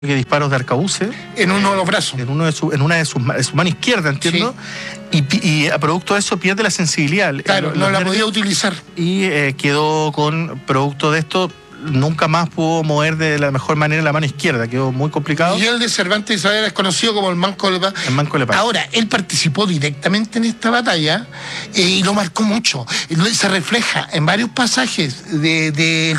que disparos de arcabuz en uno de los brazos, en una de su mano izquierda, entiendo, sí. y a producto de eso pierde la sensibilidad. Claro, no la podía utilizar. Y quedó con producto de esto, nunca más pudo mover de la mejor manera la mano izquierda, quedó muy complicado. Miguel de Cervantes Saavedra es conocido como el Manco de Paz. El Manco de Paz. Ahora, él participó directamente en esta batalla y lo marcó mucho. Se refleja en varios pasajes del